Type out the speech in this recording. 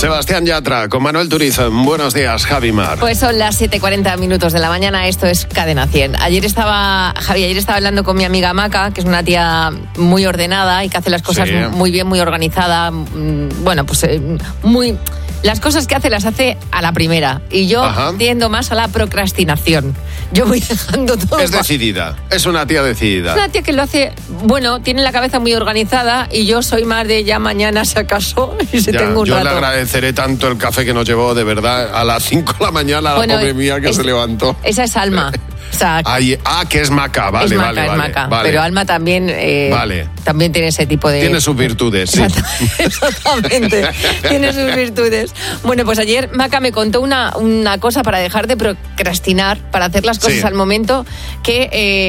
Sebastián Yatra con Manuel Turizo. Buenos días, Javi Mar. Pues son las 7:40 de la mañana, esto es Cadena 100. Ayer estaba hablando con mi amiga Maca, que es una tía muy ordenada y que hace las cosas muy bien, muy organizada. Bueno, pues muy... Las cosas que hace las hace a la primera. Y yo tiendo más a la procrastinación. Yo voy dejando todo. Es decidida. Es una tía decidida. Es una tía que lo hace... Bueno, tiene la cabeza muy organizada y yo soy más de ya mañana, si acaso, y si tengo un rato. Yo le agradeceré tanto el café que nos llevó, de verdad, a las 5 de la mañana, a la pobre mía que se levantó. Esa es Alma. O sea, que es Maca, vale, es Maca. Vale. Pero Alma también, también tiene ese tipo de... Tiene sus virtudes, sí. Exactamente, tiene sus virtudes. Bueno, pues ayer Maca me contó una cosa para dejar de procrastinar, para hacer las cosas al momento, que